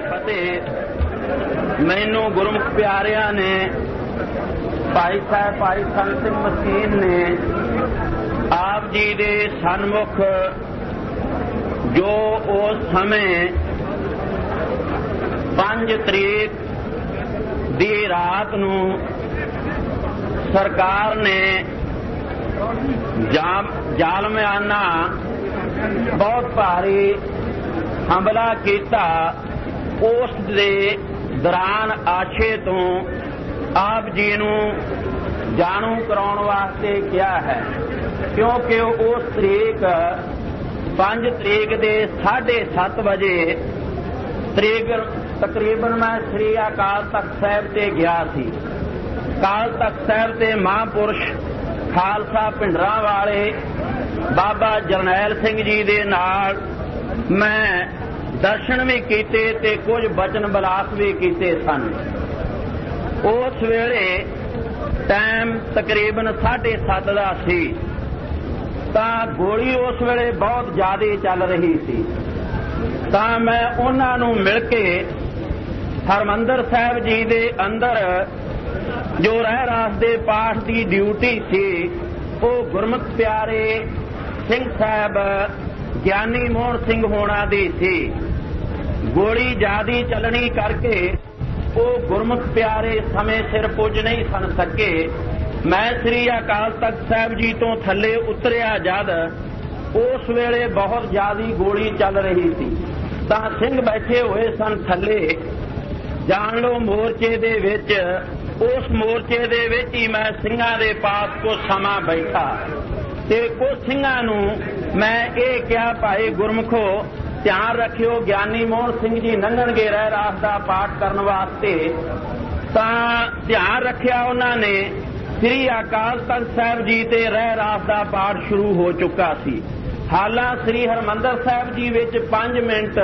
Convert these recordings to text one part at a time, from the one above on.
फतेह। मैनू गुरमुख प्यारिया ने भाई साहब भाई सन सिंह मसीन ने आप जी दे सन्मुख जो उस समय 5 तरीक दी रात नू सरकार ने जालमियाना बहुत भारी हमला किया, उस दे दौरान आशे तो आप जी नू जानू कराउण वास्ते किया है, क्योंकि उस तरीक 5 तरीक दे 7:30 बजे तकरीबन मैं श्री अकाल तख्त साहिब ते गया सी। अकाल तख्त साहिब ते महापुरुष खालसा पिंडरा वाले बाबा जरनैल सिंह जी दे नाल मैं दर्शन भी कीते ते कुछ बचन बलास भी कीते सन। उस वेले टाइम तकरीबन 7:30 दा सी, तां गोली उस वेले बहुत ज्यादा चल रही सी। तां मैं उन्हां नूं मिल के हरमंदर साहिब जी दे अंदर जो रहरास दे पाठ की ड्यूटी सी, वो गुरमुख प्यारे सिंह साहब ज्ञानी मोहन सिंह होना दी सी। गोली ज्यादा चलनी करके वो गुरमुख प्यारे समय सिर पुज नहीं सन सके। मैं श्री अकाल तख्त साहिब जी तो थले उतरिया जद उस वेले बहुत ज्यादा गोली चल रही थी, तां सिंह बैठे हुए सन थले जान लो मोर्चे दे विच। उस मोर्चे दे विच ही मैं सिंघां दे पास कुछ समा बैठा ते कुछ सिंघां नूं मैं ये कहा, भाई गुरमुखो ध्यान रखियो, ज्ञानी मोहन सिंह जी लंघणगे रहरास दा पाठ करन वास्ते। तां ध्यान रखिया उन्होंने। श्री अकाल तख्त साहिब जी ते रहरास दा पाठ शुरू हो चुका सी। हालां श्री हरमंदर साहिब जी विच 5 मिनट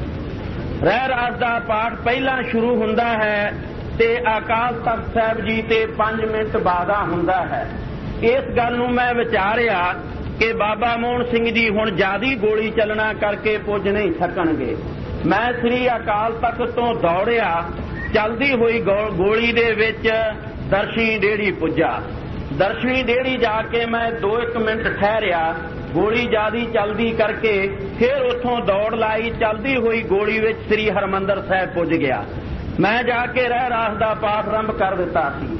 रहरास दा पाठ पहला शुरू हुंदा है ते अकाल तख्त साहिब जी ते 5 मिनट बादा हुंदा है। इस गल नूं मैं विचारिया कि बाबा मोहन सिंह जी हुण ज्यादा गोली चलना करके पुज नहीं सकणगे। मैं श्री अकाल तख्त तो दौड़िया, चलदी हुई गोली दे विच दर्शी डेड़ी पुजा। दर्शनी डेड़ी जाके मैं 2-1 मिनट ठहरिया, गोली ज्यादा चलदी करके फिर उथों दौड़ लाई, चलदी हुई गोली विच श्री हरमंदर साहिब पुज गया। मैं जाके रहरास दा पाठ आरंभ कर दिता सी।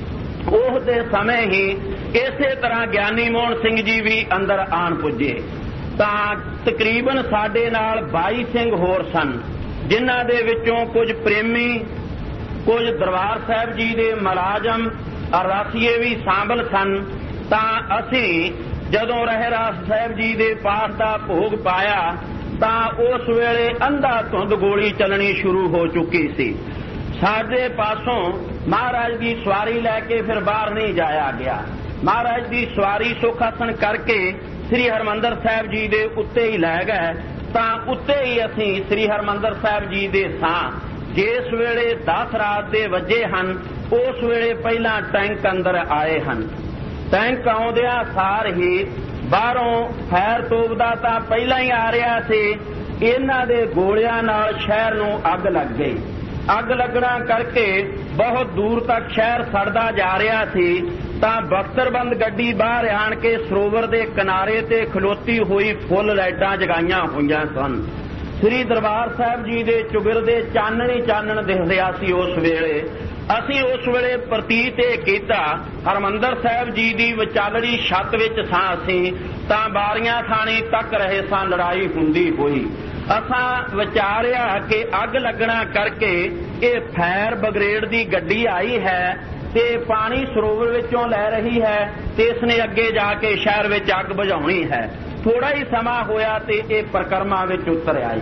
उस दे समय ही इसे तरह ज्ञानी मोहन सिंह जी भी अंदर आन पुजे। तां तकरीबन साडे नाल 22 सिंह होर सन, जिन्हां दे विचों कुछ प्रेमी, कुछ दरबार साहिब जी दे मुलाजम अरदासीए भी शामिल सन। तां असीं जदों रहरास साहिब जी दे पाठ दा भोग पाया तां उस वेले अंधा धुंध गोली चलनी शुरू हो चुकी सी। साडे पासों महाराज की सवारी लैके फिर बाहर नहीं जाया गया। महाराज की सवारी सुखासन करके श्री हरमंदर साहिब जी दे उत्ते ही लै गए। तां उत्ते ही असीं श्री हरमंदर साहिब जी दे सां। जिस वेले 10 रात दे वजे हन, उस वेले पहला टैंक अंदर आए हन। टैंक आउंदिया सार ही बाहरों फैर तोपदा तां पहला ही आ रहा सी। इन्हां दे गोलियां नाल शहर नूं अग लग गई। अग लगना करके बहुत दूर तक शहर सड़दा जा रहा सी। तां बख्तरबंद गड्डी बाहर आण के सरोवर दे किनारे ते खलोती हुई फुल लाइटां जगाईआं होईआं सन। श्री दरबार साहिब जी दे चुगिर दे चानण ही चानण दिख रहा सी। उस वेले असीं उस वेले प्रतीत ये कीता, हरमंदर साहिब जी दी विचालड़ी छत विच सां असीं, तां बारियां थाणी तक रहे सां लड़ाई हुंदी होई। असां विचारिया कि अग लगना करके ये फायर ब्रिगेड दी गड्डी आई है ते पानी सरोवर विचों लै रही है ते इसने अगे जाके शहर विच अग बुझाउणी है। थोड़ा ही समा होया ते ये परिक्रमा विच उतर आई।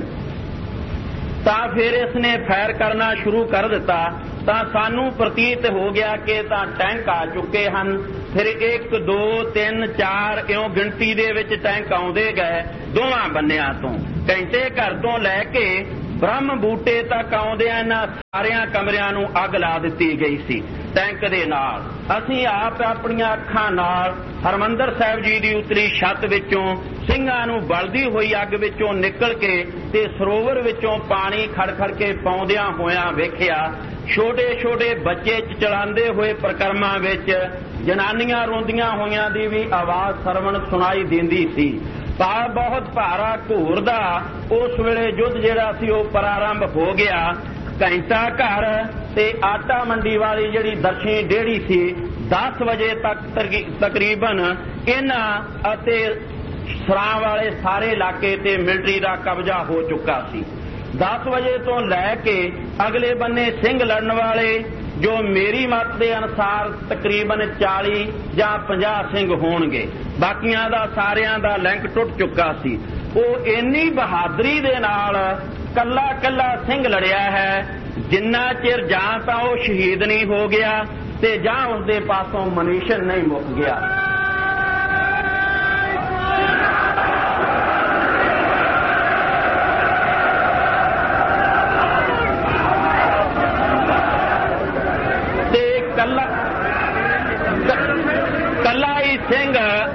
तां फिर इसने फायर करना शुरू कर दिता। तां सानू प्रतीत हो गया कि तां टैंक आ चुके हैं। फिर 1 2 3 4 इउं गिणती दे विच टैंक आउंदे गए दोवां बन्नियां तो। घंटे घर तो लैके ब्रह्म बूटे तक आउंदिआं इन्हां सारियां कमरियां नूं अग ला दित्ती गई सी। ਟੈਂਕ ਦੇ ਨਾਲ। ਅਸੀਂ ਆਪ ਆਪਣੀਆਂ ਅੱਖਾਂ ਨਾਲ ਹਰਿਮੰਦਰ ਸਾਹਿਬ ਜੀ ਦੀ ਉਤਲੀ ਛੱਤ ਵਿੱਚੋਂ ਸਿੰਘਾਂ ਨੂੰ ਬਲਦੀ ਹੋਈ ਅੱਗ ਵਿੱਚੋਂ ਨਿਕਲ ਕੇ ਤੇ ਸਰੋਵਰ ਵਿੱਚੋਂ ਪਾਣੀ ਖੜ ਕੇ ਪਾਉਂਦਿਆਂ ਹੋਇਆਂ ਵੇਖਿਆ। ਛੋਟੇ ਛੋਟੇ ਬੱਚੇ ਚਲਾਉਂਦੇ ਹੋਏ ਪ੍ਰਕਰਮਾਂ ਵਿੱਚ ਜਨਾਨੀਆਂ ਰੋਂਦੀਆਂ ਹੋਈਆਂ ਦੀ ਵੀ ਆਵਾਜ਼ ਸਰਵਣ ਸੁਣਾਈ ਦਿੰਦੀ ਸੀ। ਬਹੁਤ ਭਾਰਾ ਘੂਰ ਦਾ ਉਸ ਵੇਲੇ ਯੁੱਧ ਜਿਹੜਾ ਸੀ ਉਹ ਪ੍ਰਾਰੰਭ ਹੋ ਗਿਆ। ਘੰਟਾ ਘਰ ਤੇ ਆਟਾ ਮੰਡੀ ਵਾਲੀ ਜਿਹੜੀ ਦਰਸ਼ਨੀ ਡੇੜੀ ਸੀ 10 ਵਜੇ ਤੱਕ ਤਕਰੀਬਨ ਇਹਨਾਂ ਅਤੇ ਸਰਾਂ ਵਾਲੇ ਸਾਰੇ ਇਲਾਕੇ ਤੇ ਮਿਲਟਰੀ ਦਾ ਕਬਜ਼ਾ ਹੋ ਚੁੱਕਾ ਸੀ। 10 ਵਜੇ ਤੋਂ ਲੈ ਕੇ ਅਗਲੇ ਬੰਨੇ ਸਿੰਘ ਲੜਨ ਵਾਲੇ ਜੋ ਮੇਰੀ ਮੱਤ ਦੇ ਅਨੁਸਾਰ ਤਕਰੀਬਨ 40 ਜਾਂ 50 ਸਿੰਘ ਹੋਣਗੇ। ਬਾਕੀਆਂ ਦਾ ਸਾਰਿਆਂ ਦਾ ਲਿੰਕ ਟੁੱਟ ਚੁੱਕਾ ਸੀ। ਉਹ ਇੰਨੀ ਬਹਾਦਰੀ ਦੇ ਨਾਲ ਕੱਲਾ ਕੱਲਾ ਸਿੰਘ ਲੜਿਆ ਹੈ ਜਿੰਨਾ ਚਿਰ ਜਾਂ ਤਾਂ ਉਹ ਸ਼ਹੀਦ ਨਹੀਂ ਹੋ ਗਿਆ ਤੇ ਜਾਂ ਉਸਦੇ ਪਾਸੋਂ ਮਨੀਸ਼ਨ ਨਹੀਂ ਮੁੱਕ ਗਿਆ। ਕੱਲਾ ਹੀ ਸਿੰਘ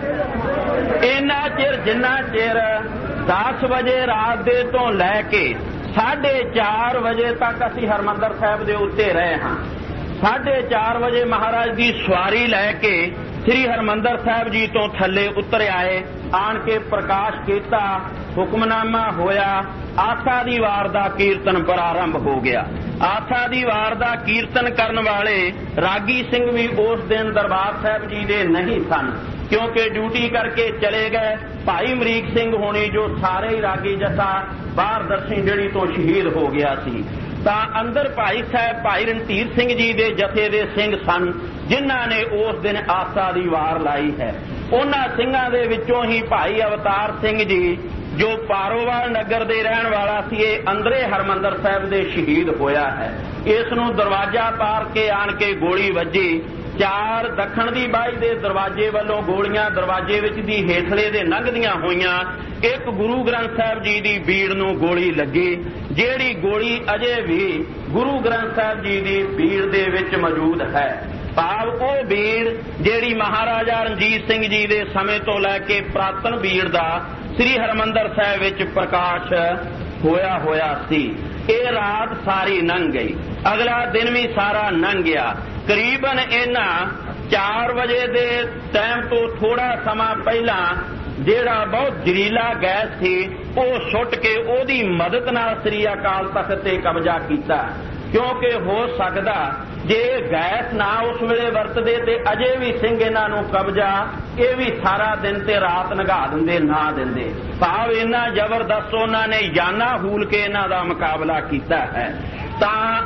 ਇੰਨਾ ਚਿਰ ਜਿੰਨਾ ਚਿਰ 10 ਵਜੇ ਰਾਤ ਦੇ ਤੋਂ ਲੈ ਕੇ 4:30 ਵਜੇ ਤੱਕ ਅਸੀਂ ਹਰਿਮੰਦਰ ਸਾਹਿਬ ਦੇ ਉੱਤੇ ਰਹੇ ਹਾਂ। 4:30 ਵਜੇ ਮਹਾਰਾਜ ਦੀ ਸਵਾਰੀ ਲੈ ਕੇ ਸ੍ਰੀ ਹਰਿਮੰਦਰ ਸਾਹਿਬ ਜੀ ਤੋਂ ਥੱਲੇ ਉਤਰ ਆਏ। ਆਣ ਕੇ ਪ੍ਰਕਾਸ਼ ਕੀਤਾ, ਹੁਕਮਨਾਮਾ ਹੋਇਆ। ਆਸਾ ਦੀ ਵਾਰ ਦਾ ਕੀਰਤਨ ਪ੍ਰਾਰੰਭ ਹੋ ਗਿਆ। ਆਸਾ ਦੀ ਵਾਰ ਦਾ ਕੀਰਤਨ ਕਰਨ ਵਾਲੇ ਰਾਗੀ ਸਿੰਘ ਵੀ ਉਸ ਦਿਨ ਦਰਬਾਰ ਸਾਹਿਬ ਜੀ ਦੇ ਨਹੀਂ ਸਨ, ਕਿਉਂਕਿ ਡਿਊਟੀ ਕਰਕੇ ਚਲੇ ਗਏ। ਭਾਈ ਅਮਰੀਕ ਸਿੰਘ ਹੋਣੀ ਜੋ ਸਾਰੇ ਹੀ ਰਾਗੀ ਜੱਥਾ ਬਾਹਰ ਦਰਸ਼ਨੀ ਡੇੜੀ ਤੋਂ ਸ਼ਹੀਦ ਹੋ ਗਿਆ ਸੀ, ਤਾਂ ਅੰਦਰ ਭਾਈ ਸਾਹਿਬ ਭਾਈ ਰਣਧੀਰ ਸਿੰਘ ਜੀ ਦੇ ਜਥੇ ਦੇ ਸਿੰਘ ਸਨ ਜਿਨ੍ਹਾਂ ਨੇ ਉਸ ਦਿਨ ਆਸਾ ਦੀ ਵਾਰ ਲਾਈ ਹੈ। ਉਹਨਾਂ ਸਿੰਘਾਂ ਦੇ ਵਿੱਚੋਂ ਹੀ ਭਾਈ ਅਵਤਾਰ ਸਿੰਘ ਜੀ ਜੋ ਪਾਰੋਵਾਲ ਨਗਰ ਦੇ ਰਹਿਣ ਵਾਲਾ ਸੀ, ਇਹ ਅੰਦਰੇ ਹਰਿਮੰਦਰ ਸਾਹਿਬ ਦੇ ਸ਼ਹੀਦ ਹੋਇਆ ਹੈ। ਇਸ ਨੂੰ ਦਰਵਾਜ਼ਾ ਪਾਰ ਕੇ ਆਣ ਕੇ ਗੋਲੀ ਵੱਜੀ। 4 ਦੱਖਣ ਦੀ ਬਾਈ ਦੇ ਦਰਵਾਜ਼ੇ ਵੱਲੋਂ ਗੋਲੀਆਂ ਦਰਵਾਜ਼ੇ ਵਿੱਚ ਦੀ ਹੇਠਲੇ ਦੇ ਲੰਘਦੀਆਂ ਹੋਈਆਂ। ਇੱਕ ਗੁਰੂ ਗ੍ਰੰਥ ਸਾਹਿਬ ਜੀ ਦੀ ਬੀੜ ਨੂੰ ਗੋਲੀ ਲੱਗੀ, ਜਿਹੜੀ ਗੋਲੀ ਅਜੇ ਵੀ ਗੁਰੂ ਗ੍ਰੰਥ ਸਾਹਿਬ ਜੀ ਦੀ ਬੀੜ ਦੇ ਵਿੱਚ ਮੌਜੂਦ ਹੈ। ਭਾਵ ਉਹ ਬੀੜ ਜਿਹੜੀ ਮਹਾਰਾਜਾ ਰਣਜੀਤ ਸਿੰਘ ਜੀ ਦੇ ਸਮੇਂ ਤੋਂ ਲੈ ਕੇ ਪ੍ਰਾਤਨ ਬੀੜ ਦਾ ਸ੍ਰੀ ਹਰਿਮੰਦਰ ਸਾਹਿਬ ਵਿੱਚ ਪ੍ਰਕਾਸ਼ ਹੋਇਆ ਸੀ। ਇਹ ਰਾਤ ਸਾਰੀ ਲੰਘ ਗਈ, ਅਗਲਾ ਦਿਨ ਵੀ ਸਾਰਾ ਲੰਘ ਗਿਆ। ਕਰੀਬਨ ਇਹਨਾਂ 4 ਵਜੇ ਦੇ ਟਾਈਮ ਤੋਂ ਥੋੜਾ ਸਮਾਂ ਪਹਿਲਾਂ ਜਿਹੜਾ ਬਹੁਤ ਜ਼ਹਿਰੀਲਾ ਗੈਸ ਸੀ ਉਹ ਸੁੱਟ ਕੇ ਉਹਦੀ ਮਦਦ ਨਾਲ ਸ੍ਰੀ ਅਕਾਲ ਤਖਤ ਤੇ ਕਬਜ਼ਾ ਕੀਤਾ, ਕਿਉਂਕਿ ਹੋ ਸਕਦਾ ਜੇ ਗੈਸ ਨਾ ਉਸ ਵੇਲੇ ਵਰਤਦੇ ਤੇ ਅਜੇ ਵੀ ਸਿੰਘ ਇਹਨਾਂ ਨੂੰ ਕਬਜ਼ਾ ਇਹ ਵੀ ਸਾਰਾ ਦਿਨ ਤੇ ਰਾਤ ਲੰਘਾ ਦਿੰਦੇ ਨਾ ਦਿੰਦੇ। ਭਾਵ ਇੰਨਾ ਜ਼ਬਰਦਸਤ ਉਹਨਾਂ ਨੇ ਜਾਨਾਂ ਹੂਲ ਕੇ ਇਹਨਾਂ ਦਾ ਮੁਕਾਬਲਾ ਕੀਤਾ ਹੈ। ਤਾਂ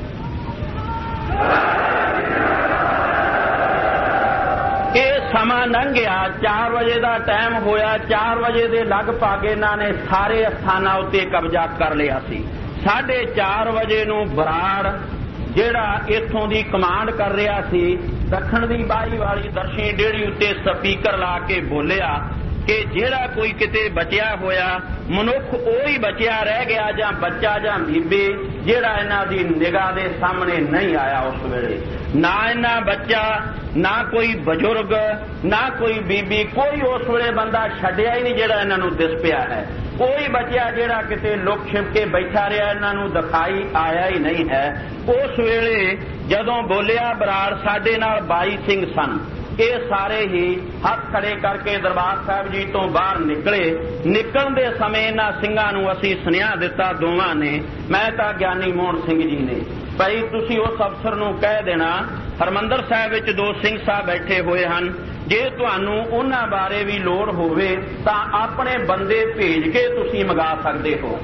ਇਹ ਸਮਾਂ ਲੰਘਿਆ, 4 ਵਜੇ ਦਾ ਟਾਈਮ ਹੋਇਆ। 4 ਵਜੇ ਦੇ ਲਗਭਗ ਇਹਨਾਂ ਨੇ ਸਾਰੇ ਸਥਾਨਾਂ ਉੱਤੇ ਕਬਜ਼ਾ ਕਰ ਲਿਆ ਸੀ। 4:30 ਵਜੇ ਨੂੰ ਬਰਾੜ ਜਿਹੜਾ ਇੱਥੋਂ ਦੀ ਕਮਾਂਡ ਕਰ ਰਿਹਾ ਸੀ, ਦੱਖਣ ਦੀ ਬਾਈ ਵਾਲੀ ਦਰਸ਼ਨੀ ਡੇੜੀ ਉੱਤੇ ਸਪੀਕਰ ਲਾ ਕੇ ਬੋਲਿਆ ਕਿ ਜਿਹੜਾ ਕੋਈ ਕਿਤੇ ਬਚਿਆ ਹੋਇਆ ਮਨੁੱਖ ਉਹ ਹੀ ਬਚਿਆ ਰਹਿ ਗਿਆ ਜਾਂ ਬੱਚਾ ਜਾਂ ਬੀਬੀ ਜਿਹੜਾ ਇਹਨਾਂ ਦੀ ਨਿਗਾਹ ਦੇ ਸਾਹਮਣੇ ਨਹੀਂ ਆਇਆ। ਉਸ ਵੇਲੇ ਨਾ ਇਹਨਾਂ ਬੱਚਾ, ਨਾ ਕੋਈ ਬਜ਼ੁਰਗ, ਨਾ ਕੋਈ ਬੀਬੀ, ਕੋਈ ਉਸ ਵੇਲੇ ਬੰਦਾ ਛੱਡਿਆ ਹੀ ਨਹੀਂ ਜਿਹੜਾ ਇਹਨਾਂ ਨੂੰ ਦਿਸ ਪਿਆ ਹੈ। ਕੋਈ ਬਚਿਆ ਜਿਹੜਾ ਕਿਤੇ ਲੁਕ ਛਿਪ ਕੇ ਬੈਠਾ ਰਿਹਾ, ਇਹਨਾਂ ਨੂੰ ਦਿਖਾਈ ਆਇਆ ਹੀ ਨਹੀਂ ਹੈ। ਉਸ ਵੇਲੇ ਜਦੋਂ ਬੋਲਿਆ ਬਰਾੜ, ਸਾਡੇ ਨਾਲ 22 ਸਿੰਘ ਸਨ। ਇਹ ਸਾਰੇ ਹੀ ਹੱਥ ਖੜੇ ਕਰਕੇ ਦਰਬਾਰ ਸਾਹਿਬ ਜੀ ਤੋਂ ਬਾਹਰ ਨਿਕਲੇ। ਨਿਕਲਣ ਦੇ ਸਮੇਂ ਇਹਨਾਂ ਸਿੰਘਾਂ ਨੂੰ ਅਸੀਂ ਸੁਨੇਹਾ ਦਿੱਤਾ, ਦੋਵਾਂ ਨੇ, ਮੈਂ ਤਾਂ ਗਿਆਨੀ ਮੋਹਨ ਸਿੰਘ ਜੀ ਨੇ, ਭਾਈ ਤੁਸੀਂ ਉਸ ਅਫਸਰ ਨੂੰ ਕਹਿ ਦੇਣਾ ਹਰਿਮੰਦਰ ਸਾਹਿਬ ਵਿੱਚ 2 ਸਿੰਘ ਸਾਹਿਬ ਬੈਠੇ ਹੋਏ ਹਨ, ਜੇ ਤੁਹਾਨੂੰ ਉਹਨਾਂ ਬਾਰੇ ਵੀ ਲੋੜ ਹੋਵੇ ਤਾਂ ਆਪਣੇ ਬੰਦੇ ਭੇਜ ਕੇ ਤੁਸੀਂ ਮੰਗਾ ਸਕਦੇ ਹੋ।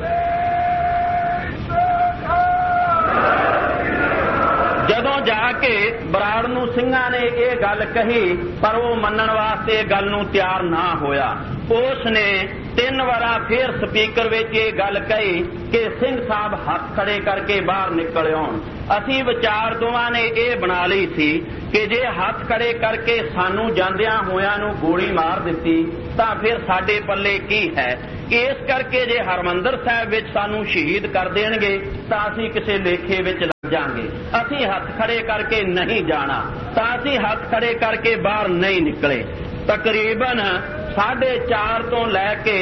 ਜਦੋਂ ਜਾ ਕੇ ਬਰਾੜ ਨੂੰ ਸਿੰਘਾਂ ਨੇ ਇਹ ਗੱਲ ਕਹੀ, ਪਰ ਉਹ ਮੰਨਣ ਵਾਸਤੇ ਇਹ ਗੱਲ ਨੂੰ ਤਿਆਰ ਨਾ ਹੋਇਆ। ਉਸ ਨੇ 3 ਵਾਰਾਂ ਫੇਰ ਸਪੀਕਰ ਵਿੱਚ ਇਹ ਗੱਲ ਕਹੀ ਕਿ ਸਿੰਘ ਸਾਹਿਬ ਹੱਥ ਖੜੇ ਕਰਕੇ ਬਾਹਰ ਨਿਕਲ ਆਉਣ। ਅਸੀਂ ਵਿਚਾਰ ਦੋਵਾਂ ਨੇ ਇਹ ਬਣਾ ਲਈ ਸੀ ਕਿ ਜੇ ਹੱਥ ਖੜੇ ਕਰਕੇ ਸਾਨੂੰ ਜਾਂਦਿਆਂ ਹੋਇਆਂ ਨੂੰ ਗੋਲੀ ਮਾਰ ਦਿੱਤੀ ਤਾਂ ਫਿਰ ਸਾਡੇ ਪੱਲੇ ਕੀ ਹੈ। ਇਸ ਕਰਕੇ ਜੇ ਹਰਿਮੰਦਰ ਸਾਹਿਬ ਵਿੱਚ ਸਾਨੂੰ ਸ਼ਹੀਦ ਕਰ ਦੇਣਗੇ ਤਾਂ ਅਸੀਂ ਕਿਸੇ ਲੇਖੇ ਵਿੱਚ ਲੱਗ ਜਾਾਂਗੇ। ਅਸੀਂ ਹੱਥ ਖੜੇ ਕਰਕੇ ਨਹੀਂ ਜਾਣਾ, ਤਾਂ ਅਸੀਂ ਹੱਥ ਖੜੇ ਕਰਕੇ ਬਾਹਰ ਨਹੀਂ ਨਿਕਲੇ। ਤਕਰੀਬਨ 4:30 ਤੋਂ ਲੈ ਕੇ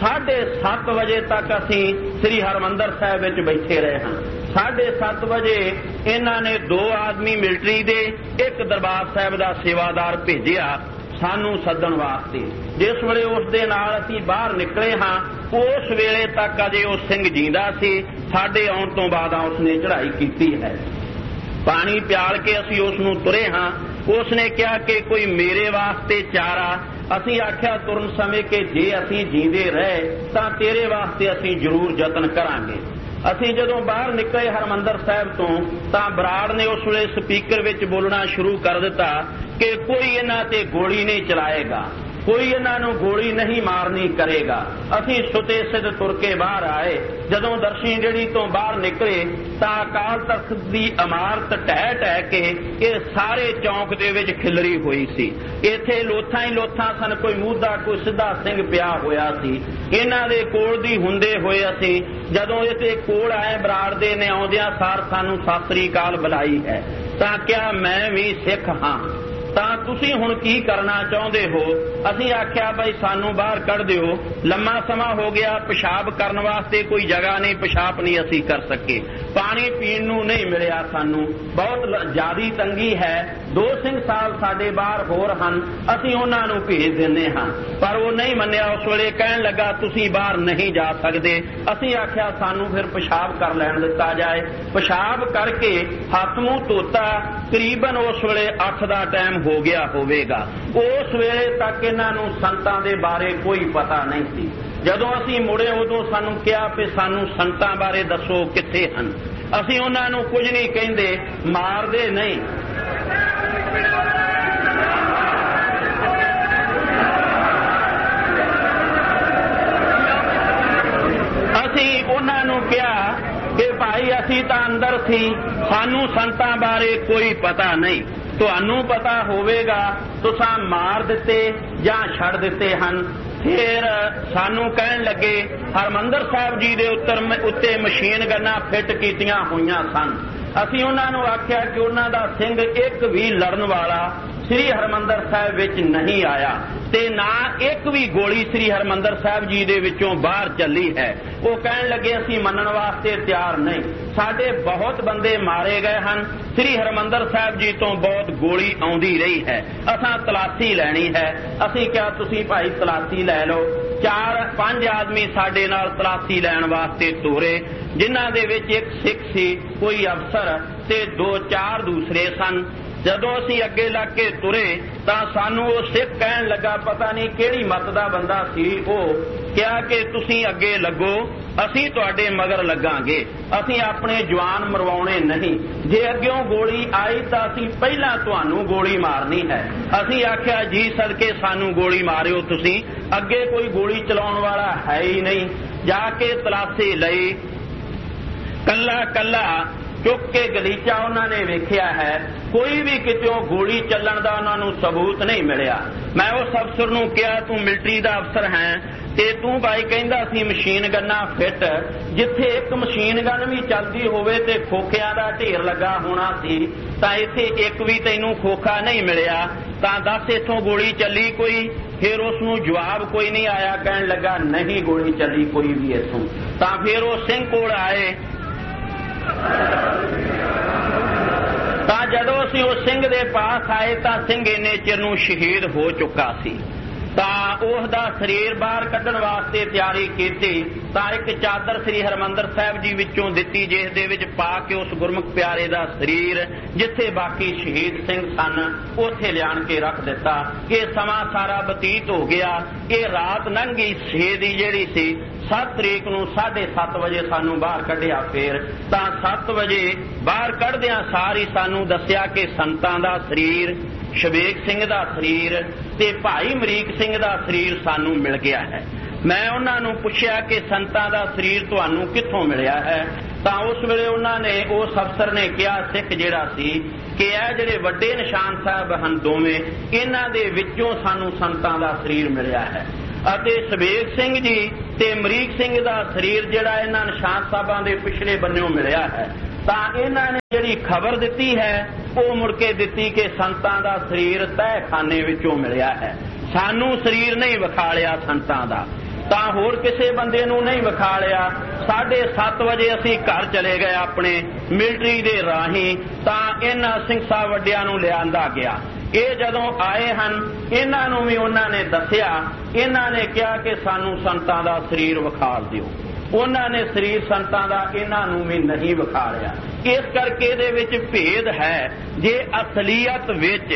7:30 ਵਜੇ ਤੱਕ ਅਸੀਂ ਸ੍ਰੀ ਹਰਿਮੰਦਰ ਸਾਹਿਬ ਵਿੱਚ ਬੈਠੇ ਰਹੇ ਹਾਂ। 7:30 ਵਜੇ ਇਹਨਾਂ ਨੇ 2 ਆਦਮੀ ਮਿਲਟਰੀ ਦੇ, ਇੱਕ ਦਰਬਾਰ ਸਾਹਿਬ ਦਾ ਸੇਵਾਦਾਰ ਭੇਜਿਆ ਸਾਨੂੰ ਸੱਦਣ ਵਾਸਤੇ। ਜਿਸ ਵੇਲੇ ਉਸ ਦੇ ਨਾਲ ਅਸੀਂ ਬਾਹਰ ਨਿਕਲੇ ਹਾਂ ਉਸ ਵੇਲੇ ਤੱਕ ਅਜੇ ਉਹ ਸਿੰਘ ਜੀਂਦਾ ਸੀ। ਸਾਡੇ ਆਉਣ ਤੋਂ ਬਾਅਦ ਉਸਨੇ ਚੜ੍ਹਾਈ ਕੀਤੀ ਹੈ। ਪਾਣੀ ਪਿਆਲ ਕੇ ਅਸੀਂ ਉਸ ਨੂੰ ਤੁਰੇ ਹਾਂ। ਉਸਨੇ ਕਿਹਾ ਕਿ ਕੋਈ ਮੇਰੇ ਵਾਸਤੇ ਚਾਰਾ। ਅਸੀਂ ਆਖਿਆ ਤੁਰਨ ਸਮੇਂ ਕਿ ਜੇ ਅਸੀਂ ਜੀਂਦੇ ਰਹੇ ਤਾਂ ਤੇਰੇ ਵਾਸਤੇ ਅਸੀਂ ਜ਼ਰੂਰ ਯਤਨ ਕਰਾਂਗੇ। ਅਸੀਂ ਜਦੋਂ ਬਾਹਰ ਨਿਕਲੇ ਹਰਿਮੰਦਰ ਸਾਹਿਬ ਤੋਂ ਤਾਂ ਬਰਾੜ ਨੇ ਉਸ ਵੇਲੇ ਸਪੀਕਰ ਵਿੱਚ ਬੋਲਣਾ ਸ਼ੁਰੂ ਕਰ ਦਿੱਤਾ ਕਿ ਕੋਈ ਇਹਨਾਂ ਤੇ ਗੋਲੀ ਨਹੀਂ ਚਲਾਏਗਾ, ਕੋਈ ਇਹਨਾਂ ਨੂੰ ਗੋਲੀ ਨਹੀਂ ਮਾਰਨੀ ਕਰੇਗਾ। ਅਸੀਂ ਸੁਤੇ ਸਿੱਧ ਤੁਰ ਕੇ ਬਾਹਰ ਆਏ। ਜਦੋਂ ਦਰਸ਼ਨ ਜਿਹੜੀ ਤੋਂ ਬਾਹਰ ਨਿਕਲੇ ਤਾਂ ਅਕਾਲ ਤਖਤ ਦੀ ਇਮਾਰਤ ਢਹਿ ਢਹਿ ਕੇ ਇਹ ਸਾਰੇ ਚੌਂਕ ਦੇ ਵਿੱਚ ਖਿਲਰੀ ਹੋਈ ਸੀ। ਇੱਥੇ ਲੋਥਾਂ ਹੀ ਲੋਥਾਂ ਸਨ, ਕੋਈ ਮੂਧਾ ਕੋਈ ਸਿੱਧਾ ਸਿੰਘ ਪਿਆ ਹੋਇਆ ਸੀ। ਇਹਨਾਂ ਦੇ ਕੋਲ ਦੀ ਹੁੰਦੇ ਹੋਏ ਅਸੀਂ ਜਦੋਂ ਇਹਦੇ ਕੋਲ ਆਏ ਬਰਾੜ ਦੇ ਨੇ ਆਉਂਦਿਆਂ ਸਾਰ ਸਾਨੂੰ ਸਤਿ ਸ੍ਰੀ ਅਕਾਲ ਬੁਲਾਈ ਹੈ ਤਾਂ ਕਿਹਾ ਮੈਂ ਵੀ ਸਿੱਖ ਹਾਂ, ਤਾਂ ਤੁਸੀਂ ਹੁਣ ਕੀ ਕਰਨਾ ਚਾਹੁੰਦੇ ਹੋ। ਅਸੀਂ ਆਖਿਆ ਬਈ ਸਾਨੂੰ ਬਾਹਰ ਕੱਢ ਦਿਓ, ਲੰਮਾ ਸਮਾਂ ਹੋ ਗਿਆ, ਪਿਸ਼ਾਬ ਕਰਨ ਵਾਸਤੇ ਕੋਈ ਜਗ੍ਹਾ ਨਹੀਂ, ਪਿਸ਼ਾਬ ਨਹੀਂ ਅਸੀਂ ਕਰ ਸਕੇ, ਪਾਣੀ ਪੀਣ ਨੂੰ ਨਹੀਂ ਮਿਲਿਆ, ਸਾਨੂੰ ਬਹੁਤ ਜ਼ਿਆਦੀ ਤੰਗੀ ਹੈ। 2 ਸਿੰਘ ਸਾਹਿਬ ਸਾਡੇ ਬਾਹਰ ਹੋਰ ਹਨ, ਅਸੀਂ ਉਹਨਾਂ ਨੂੰ ਭੇਜ ਦਿੰਦੇ ਹਾਂ। ਪਰ ਉਹ ਨਹੀਂ ਮੰਨਿਆ। ਉਸ ਵੇਲੇ ਕਹਿਣ ਲੱਗਾ ਤੁਸੀਂ ਬਾਹਰ ਨਹੀਂ ਜਾ ਸਕਦੇ। ਅਸੀਂ ਆਖਿਆ ਸਾਨੂੰ ਫਿਰ ਪਿਸ਼ਾਬ ਕਰ ਲੈਣ ਦਿੱਤਾ ਜਾਏ। ਪਿਸ਼ਾਬ ਕਰਕੇ ਹੱਥ ਮੂੰਹ ਧੋਤਾ। ਤਕਰੀਬਨ ਉਸ ਵੇਲੇ 8 ਦਾ ਟਾਈਮ ਹੋ ਗਿਆ ਹੋਵੇਗਾ। ਉਸ ਵੇਲੇ ਤੱਕ ਇਹਨਾਂ ਨੂੰ ਸੰਤਾਂ ਦੇ ਬਾਰੇ ਕੋਈ ਪਤਾ ਨਹੀਂ ਸੀ। ਜਦੋਂ ਅਸੀਂ ਮੁੜੇ ਉਦੋਂ ਸਾਨੂੰ ਕਿਹਾ ਕਿ ਸਾਨੂੰ ਸੰਤਾਂ ਬਾਰੇ ਦੱਸੋ ਕਿੱਥੇ ਹਨ। ਅਸੀਂ ਉਹਨਾਂ ਨੂੰ ਕੁਝ ਨਹੀਂ ਕਹਿੰਦੇ, ਮਾਰਦੇ ਨਹੀਂ। ਅਸੀਂ ਉਹਨਾਂ ਨੂੰ ਕਿਹਾ ਕਿ ਭਾਈ ਅਸੀਂ ਤਾਂ ਅੰਦਰ ਸੀ, ਸਾਨੂੰ ਸੰਤਾਂ ਬਾਰੇ ਕੋਈ ਪਤਾ ਨਹੀਂ, ਤੁਹਾਨੂੰ ਪਤਾ ਹੋਵੇਗਾ ਤੁਸੀਂ ਮਾਰ ਦਿੱਤੇ ਜਾਂ ਛੱਡ ਦਿੱਤੇ ਹਨ। ਫਿਰ ਸਾਨੂੰ ਕਹਿਣ ਲੱਗੇ ਹਰਿਮੰਦਰ ਸਾਹਿਬ ਜੀ ਦੇ ਉੱਤੇ ਮਸ਼ੀਨ ਗੰਨਾਂ ਫਿੱਟ ਕੀਤੀਆਂ ਹੋਈਆਂ ਸਨ। ਅਸੀਂ ਉਹਨਾਂ ਨੂੰ ਆਖਿਆ ਕਿ ਉਹਨਾਂ ਦਾ ਸਿੰਘ ਇੱਕ ਵੀ ਲੜਨ ਵਾਲਾ ਸ੍ਰੀ ਹਰਿਮੰਦਰ ਸਾਹਿਬ ਵਿੱਚ ਨਹੀਂ ਆਇਆ ਤੇ ਨਾ ਇੱਕ ਵੀ ਗੋਲੀ ਸ੍ਰੀ ਹਰਿਮੰਦਰ ਸਾਹਿਬ ਜੀ ਦੇ ਵਿੱਚੋਂ ਬਾਹਰ ਚੱਲੀ ਹੈ। ਉਹ ਕਹਿਣ ਲੱਗੇ ਅਸੀਂ ਮੰਨਣ ਵਾਸਤੇ ਤਿਆਰ ਨਹੀਂ, ਸਾਡੇ ਬਹੁਤ ਬੰਦੇ ਮਾਰੇ ਗਏ ਹਨ, ਸ੍ਰੀ ਹਰਿਮੰਦਰ ਸਾਹਿਬ ਜੀ ਤੋਂ ਬਹੁਤ ਗੋਲੀ ਆਉਂਦੀ ਰਹੀ ਹੈ, ਅਸਾਂ ਤਲਾਸ਼ੀ ਲੈਣੀ ਹੈ। ਅਸੀਂ ਕਿਹਾ ਤੁਸੀਂ ਭਾਈ ਤਲਾਸ਼ੀ ਲੈ ਲਓ। 4-5 ਆਦਮੀ ਸਾਡੇ ਨਾਲ ਤਲਾਸ਼ੀ ਲੈਣ ਵਾਸਤੇ ਤੋਰੇ, ਜਿਨ੍ਹਾਂ ਦੇ ਵਿੱਚ ਇੱਕ ਸਿੱਖ ਸੀ, ਕੋਈ ਅਫਸਰ ਤੇ 2-4 ਦੂਸਰੇ ਸਨ। ਜਦੋਂ ਅਸੀਂ ਅੱਗੇ ਲੱਗ ਕੇ ਤੁਰੇ ਤਾਂ ਸਾਨੂੰ ਉਹ ਸਿੱਖ ਕਹਿਣ ਲੱਗਾ, ਪਤਾ ਨਹੀਂ ਕਿਹੜੀ ਮੱਤ ਦਾ ਬੰਦਾ ਸੀ, ਉਹ ਕਿਹਾ ਕਿ ਤੁਸੀਂ ਅੱਗੇ ਲੱਗੋ, ਅਸੀਂ ਤੁਹਾਡੇ ਮਗਰ ਲੱਗਾਂਗੇ, ਅਸੀਂ ਆਪਣੇ ਜਵਾਨ ਮਰਵਾਉਣੇ ਨਹੀਂ, ਜੇ ਅੱਗਿਓਂ ਗੋਲੀ ਆਈ ਤਾਂ ਅਸੀਂ ਪਹਿਲਾਂ ਤੁਹਾਨੂੰ ਗੋਲੀ ਮਾਰਨੀ ਹੈ। ਅਸੀਂ ਆਖਿਆ ਜੀ ਸਦਕੇ ਸਾਨੂੰ ਗੋਲੀ ਮਾਰਿਓ ਤੁਸੀਂ, ਅੱਗੇ ਕੋਈ ਗੋਲੀ ਚਲਾਉਣ ਵਾਲਾ ਹੈ ਹੀ ਨਹੀਂ। ਜਾ ਕੇ ਤਲਾਸ਼ੀ ਲਈ, ਕੱਲਾ ਕੱਲਾ ਚੁੱਕ ਕੇ ਗਲੀਚਾ ਉਹਨਾਂ ਨੇ ਵੇਖਿਆ ਹੈ, ਕੋਈ ਵੀ ਕਿਤੋਂ ਗੋਲੀ ਚੱਲਣ ਦਾ ਉਹਨਾਂ ਨੂੰ ਸਬੂਤ ਨਹੀਂ ਮਿਲਿਆ। ਮੈਂ ਉਸ ਅਫਸਰ ਨੂੰ ਕਿਹਾ ਤੂੰ ਮਿਲਟਰੀ ਦਾ ਅਫਸਰ ਹੈ ਤੇ ਤੂੰ ਭਾਈ ਕਹਿੰਦਾ ਸੀ ਮਸ਼ੀਨ ਗੰਨਾਂ ਫਿੱਟ, ਜਿੱਥੇ ਇੱਕ ਮਸ਼ੀਨ ਗੰਨ ਵੀ ਚੱਲਦੀ ਹੋਵੇ ਤੇ ਖੋਖਿਆਂ ਦਾ ਢੇਰ ਲੱਗਾ ਹੋਣਾ ਸੀ, ਤਾਂ ਇੱਥੇ ਇੱਕ ਵੀ ਤੈਨੂੰ ਖੋਖਾ ਨਹੀਂ ਮਿਲਿਆ, ਤਾਂ ਦੱਸ ਇੱਥੋਂ ਗੋਲੀ ਚੱਲੀ ਕੋਈ? ਫਿਰ ਉਸ ਨੂੰ ਜਵਾਬ ਕੋਈ ਨਹੀਂ ਆਇਆ। ਕਹਿਣ ਲੱਗਾ ਨਹੀਂ ਗੋਲੀ ਚੱਲੀ ਕੋਈ ਵੀ ਇੱਥੋਂ। ਤਾਂ ਫਿਰ ਉਹ ਸਿੰਘ ਕੋਲ ਆਏ। ਤਾਂ ਜਦੋਂ ਅਸੀਂ ਉਸ ਸਿੰਘ ਦੇ ਪਾਸ ਆਏ ਤਾਂ ਸਿੰਘ ਇੰਨੇ ਚਿਰ ਨੂੰ ਸ਼ਹੀਦ ਹੋ ਚੁੱਕਾ ਸੀ। ਤਾਂ ਉਸ ਦਾ ਸਰੀਰ ਬਾਹਰ ਕੱਢਣ ਵਾਸਤੇ ਤਿਆਰੀ ਕੀਤੀ ਤਾਂ ਇੱਕ ਚਾਦਰ ਸ੍ਰੀ ਹਰਿਮੰਦਰ ਸਾਹਿਬ ਜੀ ਵਿੱਚੋਂ ਦਿੱਤੀ, ਜਿਸ ਦੇ ਵਿੱਚ ਪਾ ਕੇ ਉਸ ਗੁਰਮੁਖ ਪਿਆਰੇ ਦਾ ਸਰੀਰ ਜਿੱਥੇ ਬਾਕੀ ਸ਼ਹੀਦ ਸਿੰਘ ਸਨ ਉੱਥੇ ਲਿਆਣ ਕੇ ਰੱਖ ਦਿੱਤਾ। ਇਹ ਸਮਾਂ ਸਾਰਾ ਬਤੀਤ ਹੋ ਗਿਆ। ਇਹ ਰਾਤ ਲੰਘ ਗਈ 6 ਦੀ ਜਿਹੜੀ ਸੀ। 7 ਤਰੀਕ ਨੂੰ 7:30 ਵਜੇ ਸਾਨੂੰ ਬਾਹਰ ਕੱਢਿਆ। ਫੇਰ ਤਾਂ 7 ਵਜੇ ਬਾਹਰ ਕੱਢਦਿਆਂ ਸਾਰ ਹੀ ਸਾਨੂੰ ਦੱਸਿਆ ਕਿ ਸੰਤਾਂ ਦਾ ਸਰੀਰ, ਸ਼ਵੇਕ ਸਿੰਘ ਦਾ ਸਰੀਰ ਤੇ ਭਾਈ ਅਮਰੀਕ ਸਿੰਘ ਦਾ ਸਰੀਰ ਸਾਨੂੰ ਮਿਲ ਗਿਆ ਹੈ। मैं उन्होंने पुछया कि संतां दा शरीर तुहानूं कित्थों मिलिया है। तां उस वेले उन्होंने उस अफसर ने कहा सिख जिहड़ा सी कि यह जिहड़े वड्डे निशान साहब हन दोवें इन्हां दे विच्चों सानूं संतां दा शरीर मिलिया है ਅਤੇ ਸਵੇਗ ਸਿੰਘ जी ते अमरीक सिंह दा शरीर जिहड़ा इन्हां निशान साहबां दे पिछले बन्निओं मिलिया है। तां इन्हां ने जिहड़ी खबर दित्ती है वो मुड़ के दित्ती कि संतां दा शरीर तहखाने विचों मिलिया है, सानूं शरीर नहीं विखालिया संतां दा, तां होर किसी बंदे नूं नहीं विखालिया। 7:30 वजे असीं घर चले गए अपने मिलटरी दे राहीं, तां इन्हां सिंह साहब वड्डियां नूं लिआंदा गया। ये जदों आए हन इन्हां नूं भी उन्हां ने दस्सिया, इन्हां ने कहा कि सानूं संतां दा शरीर विखाल दिओ। उन्हां ने शरीर संतां दा इन्हां नूं भी नहीं विखालिया। इस करके इहदे विच भेद है। जे असलीयत विच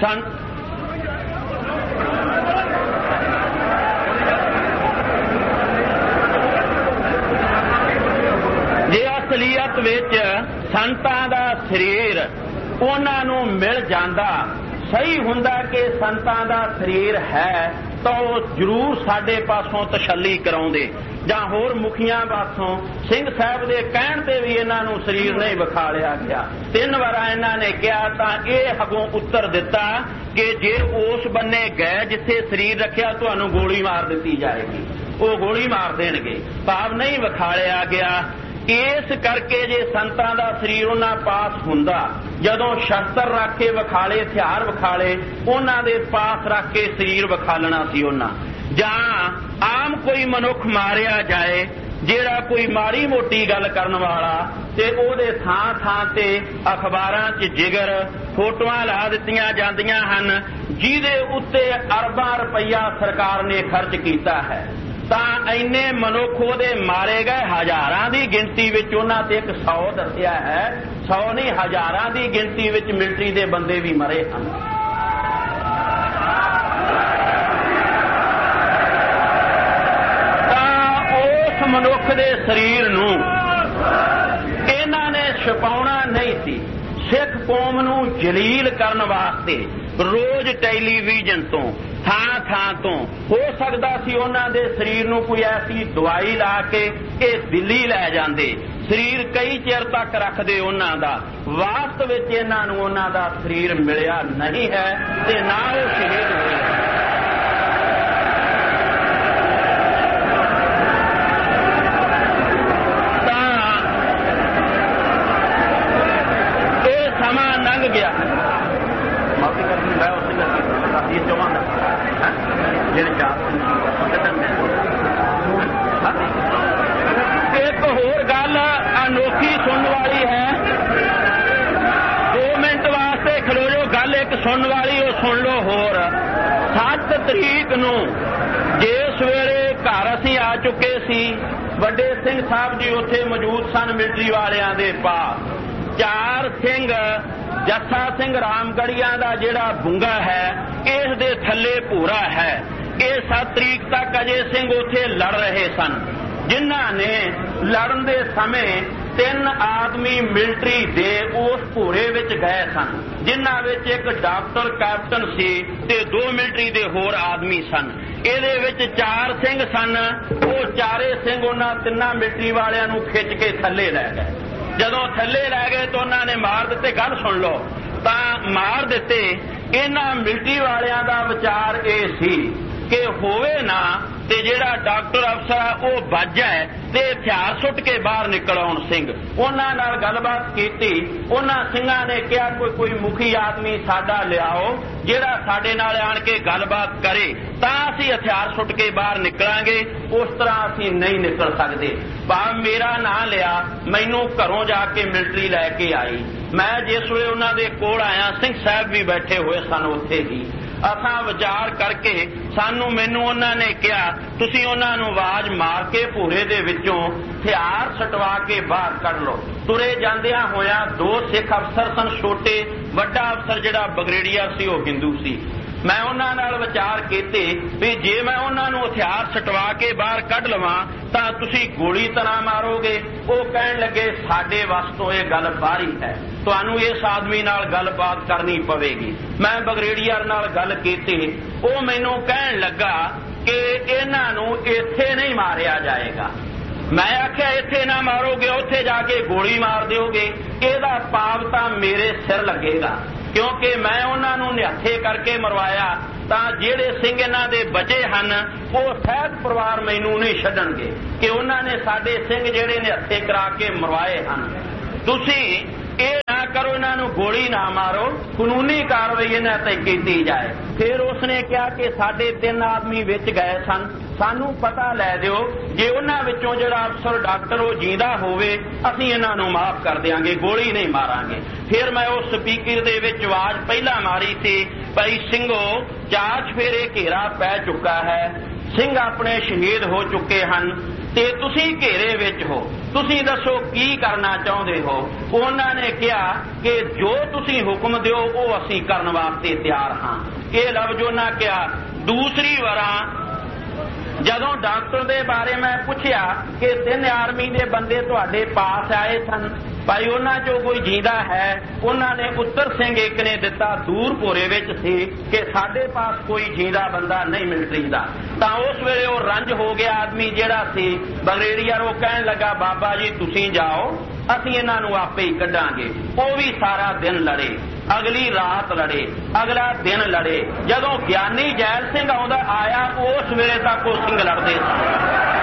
असलीयत विच संतां दा शरीर उन्हां नूं मिल जांदा, सही हुंदा कि संतां दा शरीर है तो जरूर साडे पासों तसल्ली कराउंदे जां होर मुखियां पासों सिंह साहब दे कहण ते भी इन्हां नूं शरीर नहीं विखालिया गया। 3 वार इन्हां ने कहा तां इह अगों उत्तर दिता कि जे उस बन्ने गए जिथे शरीर रखिया तुहानूं गोली मार दित्ती जाएगी, वो गोली मार देणगे, भाव नहीं विखालिया गया। इस करके जे संतां दा शरीर उन्हां पास हुंदा, जदों शस्त्र रख के विखाले, हथियार विखाले, उन्हां दे पास रख के शरीर विखालना सी उन्हां। जां आम कोई मनुख मारिया जाए जिहड़ा कोई माड़ी मोटी गल करन वाला ते ओहदे थां थां ते अखबारां 'च जिगर फोटोआं ला दित्तियां जांदियां हन जिहदे उत्ते अरबां रुपया सरकार ने खर्च कीता है। तां इन्ने मनुख ओहदे मारे गए, हजारां दी गिनती विच उन्हां ते 100 दस्सिया है, 100 नहीं हजारां दी गिनती विच मिलटरी दे बंदे भी मरे हन। तां उस मनुख दे शरीर नूं इन्हां ने छुपाउणा नहीं सी। सिख कौम नूं जलील करन वास्ते रोज टेलीविजन तो थां थां तो हो सकदा सी उन्हां दे शरीर नूं कोई ऐसी दवाई ला के ये दिल्ली लै जांदे, शरीर कई चिर तक रखदे उन्हां दा। वास्तव विच इन्हां नूं उन्हां दा शरीर मिलिया नहीं है ते ना वो शहीद होए। समा लंघ गया, एक होर गल अनोखी सुनने वाली है। 2 मिनट वास्ते खलो जो, गल एक सुनने वाली वो सुन लो होर। 7 तरीक नूं जिस वेले घर असीं आ चुके सी, वड्डे सिंह साहब जी उत्थे मौजूद सन मिलटरी वालियां दे पास। 4 सिंह जस्सा सिंह रामगढ़िया का जिहड़ा बुंगा है इस दे थल्ले भूरा है। ये 7 तरीक तक अजय सिंह उत्थे लड़ रहे सन, जिन्हां ने लड़न दे समय 3 आदमी मिलटरी दे उस भूरे विच गए सन, जिन्हां विच एक डॉक्टर कैप्टन सी ते 2 मिलटरी दे होर आदमी सन। इहदे विच 4 सिंह सन। वो चारे सिंह उन्हां 3 मिलटरी वालियां नूं खिच के थल्ले लै गए। जदों थल्ले लै गए तो उन्होंने मार दिते। गल सुन लो, तां मार दिते। इन्हां मिलटरी वालियां दा विचार ये सी कि होवे ना ते जिहड़ा डॉक्टर अफसर है वो बच जाए ते हथियार सुट के बाहर निकल आउण। सिंह उन्हां नाल गलबात कीती। उन्हां सिंघां ने कहा कोई मुखी आदमी साडा लिआओ जिहड़ा साडे नाल आण के गलबात करे, तां असीं हथियार सुट के बाहर निकलांगे, उस तरह असीं नहीं निकल सकदे। भाव मेरा नां लिया, मैनूं घरों जाके मिलटरी लैके आई। मैं जिस वेले उन्हां दे कोल आया, सिंह साहब भी बैठे हुए सन उत्थे ही। असां विचार करके मैनूं उन्हां ने कहा तुसीं उन्हां नूं आवाज़ मार के भूरे दे विचों हथियार सटवा के बाहर कढ लो। तुरे जांदियां होया 2 सिख अफसर सन छोटे, वड्डा अफसर जिहड़ा बगरेड़िया सी वो हिंदू सी। मैं उन्हां नाल विचार कीते भी जे मैं उन्हां नूं हथियार सटवा के बाहर कढ लवां तां तुसीं गोली तना मारोगे। वो कहण लगे साडे वस तों इह गल बाहरी है, तुहानूं इस आदमी नाल गलबात करनी पवेगी। मैं बगरेड़िया नाल गल कीती, वो मैनूं कहण लगा कि इन्हां नूं इत्थे नहीं मारिया जाएगा। मैं आख्या इत्थे ना मारोगे, उत्थे जाके गोली मार दोगे, इहदा पाप तां मेरे सिर लगेगा, क्योंकि मैं उन्हां नूं निहत्थे करके मरवाया तां जिहड़े सिंह इन्हां दे बचे हन वो सहज परिवार मैनूं नहीं छड्डणगे कि उन्हां ने साडे सिंह जिहड़े निहत्थे करा के मरवाए हन। तुसीं ਇਹ ਨਾ ਕਰੋ, ਇਹਨਾਂ ਨੂੰ ਗੋਲੀ ਨਾ ਮਾਰੋ, ਕਾਨੂੰਨੀ ਕਾਰਵਾਈ ਇਹਨਾਂ ਤੇ ਕੀਤੀ ਜਾਏ। ਫਿਰ ਉਸਨੇ ਕਿਹਾ ਕਿ ਸਾਡੇ 3 ਆਦਮੀ ਵਿੱਚ ਗਏ ਸਨ, ਸਾਨੂੰ ਪਤਾ ਲੈ ਦਿਓ, ਜੇ ਉਹਨਾਂ ਵਿੱਚੋਂ ਜਿਹੜਾ ਅਫਸਰ ਡਾਕਟਰ ਉਹ ਜਿੰਦਾ ਹੋਵੇ ਅਸੀਂ ਇਹਨਾਂ ਨੂੰ ਮਾਫ ਕਰ ਦਿਆਂਗੇ, ਗੋਲੀ ਨਹੀਂ ਮਾਰਾਂਗੇ। ਫਿਰ ਮੈਂ ਉਸ ਸਪੀਕਰ ਦੇ ਵਿੱਚ ਆਵਾਜ਼ ਪਹਿਲਾਂ ਮਾਰੀ ਸੀ, ਭਾਈ ਸਿੰਘੋ 4 ਚੁਫੇਰੇ ਘੇਰਾ ਪੈ ਚੁੱਕਾ ਹੈ, ਸਿੰਘ ਆਪਣੇ ਸ਼ਹੀਦ ਹੋ ਚੁੱਕੇ ਹਨ ਤੇ ਤੁਸੀਂ ਘੇਰੇ ਵਿੱਚ ਹੋ, ਤੁਸੀਂ ਦੱਸੋ ਕੀ ਕਰਨਾ ਚਾਹੁੰਦੇ ਹੋ। ਉਹਨਾਂ ਨੇ ਕਿਹਾ ਕਿ ਜੋ ਤੁਸੀਂ ਹੁਕਮ ਦਿਓ ਉਹ ਅਸੀਂ ਕਰਨ ਵਾਸਤੇ ਤਿਆਰ ਹਾਂ। ਇਹ ਲਫ਼ਜ਼ ਉਹਨਾਂ ਕਿਹਾ। ਦੂਸਰੀ ਵਾਰਾਂ ਜਦੋਂ ਡਾਕਟਰ ਦੇ ਬਾਰੇ ਮੈਂ ਪੁੱਛਿਆ ਕਿ 3 ਆਰਮੀ ਦੇ ਬੰਦੇ ਤੁਹਾਡੇ ਪਾਸ ਆਏ ਸਨ, ਭਾਈ ਉਹਨਾਂ ਚੋਂ ਕੋਈ ਜਿੰਦਾ ਹੈ? ਉਹਨਾਂ ਨੇ ਉੱਤਰ ਸਿੰਘ ਇੱਕ ਨੇ ਦਿੱਤਾ, ਦੂਰਪੁਰੇ ਵਿੱਚ ਸੀ, ਕਿ ਸਾਡੇ ਪਾਸ ਕੋਈ ਜਿੰਦਾ ਬੰਦਾ ਨਹੀਂ ਮਿਲਟਰੀ ਦਾ। ਤਾਂ ਉਸ ਵੇਲੇ ਉਹ ਰੰਜ ਹੋ ਗਿਆ ਆਦਮੀ ਜਿਹੜਾ ਸੀ ਬਗਰੇੜੀਆ, ਉਹ ਕਹਿਣ ਲੱਗਾ ਬਾਬਾ ਜੀ ਤੁਸੀਂ ਜਾਓ, ਅਸੀਂ ਇਹਨਾਂ ਨੂੰ ਆਪੇ ਹੀ ਕੱਢਾਂਗੇ। ਉਹ ਵੀ ਸਾਰਾ ਦਿਨ ਲੜੇ, ਅਗਲੀ ਰਾਤ ਲੜੇ, ਅਗਲਾ ਦਿਨ ਲੜੇ। ਜਦੋਂ ਗਿਆਨੀ ਜੈਲ ਸਿੰਘ ਆਉਂਦਾ ਆਇਆ ਉਸ ਵੇਲੇ ਤੱਕ ਉਹ ਸਿੰਘ ਲੜਦੇ ਸਨ।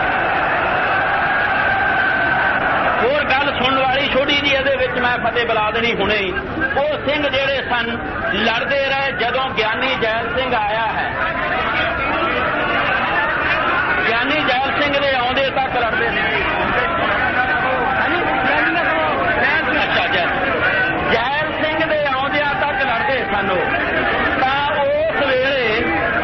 ਹੋਰ ਗੱਲ ਸੁਣਨ ਵਾਲੀ ਛੋਟੀ ਜੀ ਇਹਦੇ ਵਿੱਚ ਮੈਂ ਫਤਿਹ ਬੁਲਾ ਦੇਣੀ ਹੁਣੇ ਹੀ। ਉਹ ਸਿੰਘ ਜਿਹੜੇ ਸਨ ਲੜਦੇ ਰਹੇ। ਜਦੋਂ ਗਿਆਨੀ ਜੈਲ ਸਿੰਘ ਆਇਆ ਹੈ, ਗਿਆਨੀ ਜੈਲ ਸਿੰਘ ਦੇ ਆਉਂਦੇ ਤੱਕ ਲੜਦੇ ਨੇ। ਅੱਛਾ, ਜੈਲ ਸਿੰਘ ਦੇ ਆਉਂਦਿਆਂ ਤੱਕ ਲੜਦੇ ਸਨ ਉਹ। ਤਾਂ ਉਸ ਵੇਲੇ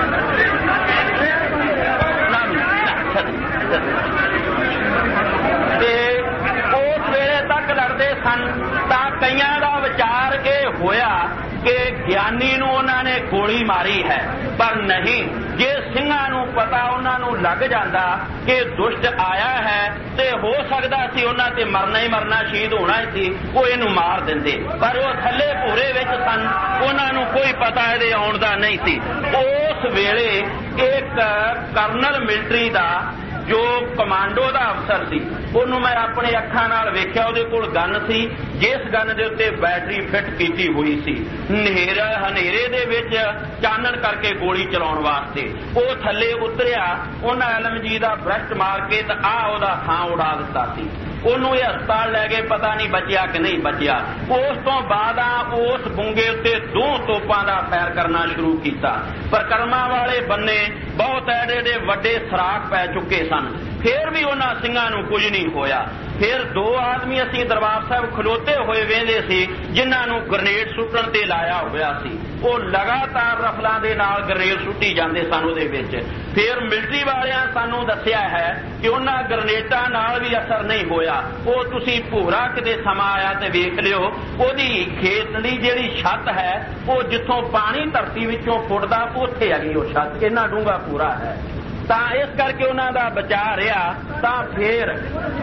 ਤੇ ਉਸ ਵੇਲੇ ਤੱਕ ਲੜਦੇ ਸਨ। ਤਾਂ ਕਈਆਂ ਦਾ ਵਿਚਾਰ ਇਹ ਹੋਇਆ ਕਿ ਗਿਆਨੀ ਨੂੰ ਉਹਨਾਂ ਨੇ ਗੋਲੀ ਮਾਰੀ ਹੈ, ਪਰ ਨਹੀਂ, ਜੇ ਸਿੰਘਾਂ ਨੂੰ ਪਤਾ ਉਹਨਾਂ ਨੂੰ ਲੱਗ ਜਾਂਦਾ ਕਿ ਦੁਸ਼ਟ ਆਇਆ ਹੈ ਤੇ ਹੋ ਸਕਦਾ ਸੀ ਉਹਨਾਂ ਤੇ ਮਰਨਾ ਹੀ ਮਰਨਾ, ਸ਼ਹੀਦ ਹੋਣਾ ਹੀ ਸੀ, ਉਹ ਇਹਨੂੰ ਮਾਰ ਦਿੰਦੇ। ਪਰ ਉਹ ਥੱਲੇ ਭੂਰੇ ਵਿੱਚ ਸਨ, ਉਹਨਾਂ ਨੂੰ ਕੋਈ ਪਤਾ ਇਹਦੇ ਆਉਣ ਦਾ ਨਹੀਂ ਸੀ। ਉਸ ਵੇਲੇ ਇੱਕ ਕਰਨਲ ਮਿਲਟਰੀ ਦਾ ਜੋ ਕਮਾਂਡੋ ਦਾ ਅਫਸਰ ਸੀ, ਉਹਨੂੰ ਮੈਂ ਆਪਣੇ ਅੱਖਾਂ ਨਾਲ ਵੇਖਿਆ, ਉਹਦੇ ਕੋਲ ਗਨ ਸੀ, ਜਿਸ ਗਨ ਦੇ ਉੱਤੇ ਬੈਟਰੀ ਫਿੱਟ ਕੀਤੀ ਹੋਈ ਸੀ। ਹਨੇਰੇ ਦੇ ਵਿੱਚ ਚਾਨਣ ਕਰਕੇ ਗੋਲੀ ਚਲਾਉਣ ਵਾਸਤੇ ਉਹ ਥੱਲੇ ਉਤਰਿਆ, ਉਹਨਾਂ ਐਲਮਜੀ ਦਾ ਬ੍ਰਸ਼ਟ ਮਾਰ ਕੇ ਤਾਂ ਆਹ ਉਹਦਾ ਥਾਂ ਉਡਾ ਦਿੱਤਾ ਸੀ। ਉਹਨੂੰ ਇਹ ਹਸਪਤਾਲ ਲੈ ਗਏ, ਪਤਾ ਨਹੀਂ ਬਚਿਆ ਕਿ ਨਹੀਂ ਬਚਿਆ। ਉਸ ਤੋਂ ਬਾਅਦ ਉਸ ਬੁੰਗੇ ਉੱਤੇ 2 ਤੋਪਾਂ ਦਾ ਫਾਇਰ ਕਰਨਾ ਸ਼ੁਰੂ ਕੀਤਾ। ਪਰਿਕਰਮਾ ਵਾਲੇ ਬੰਨੇ ਬਹੁਤ ਐਡੇ ਵੱਡੇ ਸਰਾਖ ਪੈ ਚੁੱਕੇ ਸਨ, ਫਿਰ ਵੀ ਉਹਨਾਂ ਸਿੰਘਾਂ ਨੂੰ ਕੁਝ ਨਹੀਂ ਹੋਇਆ। ਫਿਰ 2 ਆਦਮੀ ਅਸੀਂ ਦਰਬਾਰ ਸਾਹਿਬ ਖਲੋਤੇ ਹੋਏ ਵੇਂਦੇ ਸੀ, ਜਿਨ੍ਹਾਂ ਨੂੰ ਗ੍ਰਨੇਡ ਸੁੱਟਣ ਤੇ ਲਾਇਆ ਹੋਇਆ ਸੀ। ਉਹ ਲਗਾਤਾਰ ਰਫਲਾਂ ਦੇ ਨਾਲ ਗ੍ਰਨੇਡ ਸੁੱਟੀ ਜਾਂਦੇ ਸਨ ਉਹਦੇ ਵਿੱਚ। ਫਿਰ ਮਿਲਟਰੀ ਵਾਲਿਆਂ ਸਾਨੂੰ ਦੱਸਿਆ ਹੈ ਕਿ ਉਹਨਾਂ ਗ੍ਰਨੇਡਾਂ ਨਾਲ ਵੀ ਅਸਰ ਨਹੀਂ ਹੋਇਆ। ਉਹ ਤੁਸੀਂ ਭੂਰਾ ਕਿਤੇ ਸਮਾਂ ਆਇਆ ਤੇ ਵੇਖ ਲਿਓ, ਉਹਦੀ ਖੇਤ ਦੀ ਜਿਹੜੀ ਛੱਤ ਹੈ ਉਹ ਜਿੱਥੋਂ ਪਾਣੀ ਧਰਤੀ ਵਿੱਚੋਂ ਫੁੱਟਦਾ ਉੱਥੇ ਹੈਗੀ ਉਹ ਛੱਤ, ਇੰਨਾ ਡੂੰਘਾ ਪੂਰਾ ਹੈ। ਤਾਂ ਇਸ ਕਰਕੇ ਉਹਨਾਂ ਦਾ ਬਚਾਅ ਰਿਹਾ। ਤਾਂ ਫਿਰ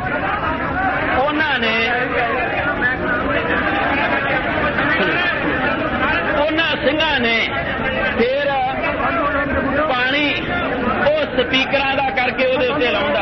ਉਹਨਾਂ ਸਿੰਘਾਂ ਨੇ ਫਿਰ ਪਾਣੀ ਉਹ ਸਪੀਕਰਾਂ ਦਾ ਕਰਕੇ ਉਹਦੇ ਉੱਤੇ ਲਾਉਂਦਾ।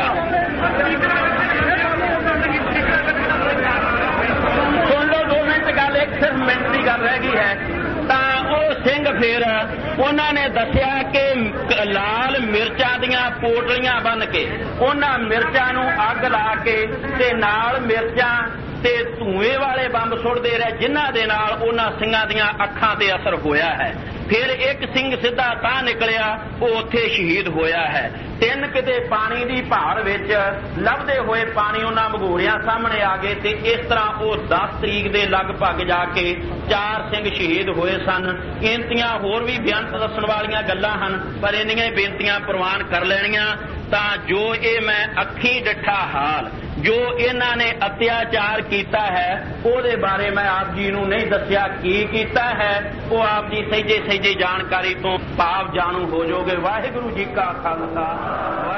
ਸੁਣ ਲਓ 2 ਮਿੰਟ ਗੱਲ, ਇੱਕ ਸਿਰਫ ਮਿੰਟ ਦੀ ਗੱਲ ਰਹਿ ਗਈ ਹੈ। ਤਾਂ ਉਹ ਸਿੰਘ ਫਿਰ ਉਹਨਾਂ ਨੇ ਦੱਸਿਆ ਕਿ ਲਾਲ ਮਿਰਚਾਂ ਦੀਆਂ ਪੋਟਲੀਆਂ ਬੰਨ ਕੇ ਉਹਨਾਂ ਮਿਰਚਾਂ ਨੂੰ ਅੱਗ ਲਾ ਕੇ ਤੇ ਨਾਲ ਮਿਰਚਾਂ ਤੇ ਧੂਏ ਵਾਲੇ ਬੰਬ ਸੁੱਟਦੇ ਰਹੇ, ਜਿਨ੍ਹਾਂ ਦੇ ਨਾਲ ਉਹਨਾਂ ਸਿੰਘਾਂ ਦੀਆਂ ਅੱਖਾਂ ਤੇ ਅਸਰ ਹੋਇਆ ਹੈ। ਫਿਰ ਇੱਕ ਸਿੰਘ ਸਿੱਧਾ ਤਾਂ ਨਿਕਲਿਆ, ਉਹ ਉੱਥੇ ਸ਼ਹੀਦ ਹੋਇਆ ਹੈ। 3 ਕਿਤੇ ਪਾਣੀ ਦੀ ਭਾਰ ਵਿੱਚ ਲੱਭਦੇ ਹੋਏ ਪਾਣੀ ਉਹਨਾਂ ਭਗੋੜਿਆਂ ਸਾਹਮਣੇ ਆ ਗਏ ਤੇ ਇਸ ਤਰ੍ਹਾਂ ਉਹ 10 ਤਰੀਕ ਦੇ ਲਗਭਗ ਜਾ ਕੇ 4 ਸਿੰਘ ਸ਼ਹੀਦ ਹੋਏ ਸਨ। ਇੰਤੀਆਂ ਹੋਰ ਵੀ ਬੇਅੰਤ ਦੱਸਣ ਵਾਲੀਆਂ ਗੱਲਾਂ ਹਨ, ਪਰ ਇੰਨੀਆਂ ਹੀ ਬੇਨਤੀਆਂ ਪ੍ਰਵਾਨ ਕਰ ਲੈਣੀਆਂ। ਤਾਂ ਜੋ ਇਹ ਮੈਂ ਅੱਖੀਂ ਡਿੱਠਾ ਹਾਲ ਜੋ ਇਹਨਾਂ ਨੇ ਅਤਿਆਚਾਰ ਕੀਤਾ ਹੈ, ਉਹਦੇ ਬਾਰੇ ਮੈਂ ਆਪ ਜੀ ਨੂੰ ਨਹੀਂ ਦੱਸਿਆ ਕੀ ਕੀਤਾ ਹੈ। ਉਹ ਆਪ ਜੀ ਸਹਿਜੇ ਜਾਣਕਾਰੀ ਤੋਂ ਭਾਵ ਜਾਣੂ ਹੋ ਜਾਓਗੇ। ਵਾਹਿਗੁਰੂ ਜੀ ਕਾ ਖਾਲਸਾ।